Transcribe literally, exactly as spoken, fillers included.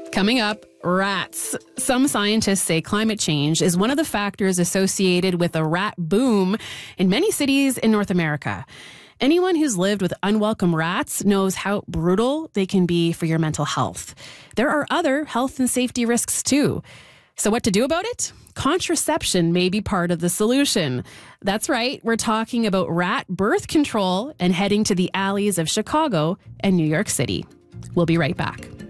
Coming up, rats. Some scientists say climate change is one of the factors associated with a rat boom in many cities in North America. Anyone who's lived with unwelcome rats knows how brutal they can be for your mental health. There are other health and safety risks too. So what to do about it? Contraception may be part of the solution. That's right, we're talking about rat birth control and heading to the alleys of Chicago and New York City. We'll be right back.